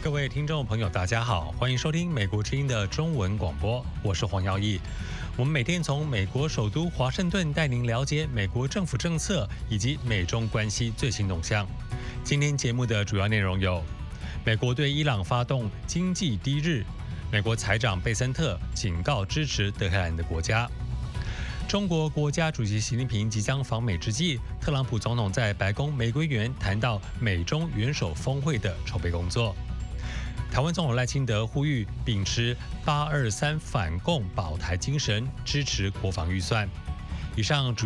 各位听众朋友，大家好，欢迎收听美国之音的中文广播，我是黄耀义。我们每天从美国首都华盛顿带您了解美国政府政策以及美中关系最新动向。今天节目的主要内容有：美国对伊朗发动经济低日，美国财长贝森特警告支持德黑兰的国家。中国国家主席习近平即将访美之际，特朗普总统在白宫玫瑰园谈到美中元首峰会的筹备工作。台湾总统赖清德呼吁秉持823反共保台精神，支持国防预算。以上主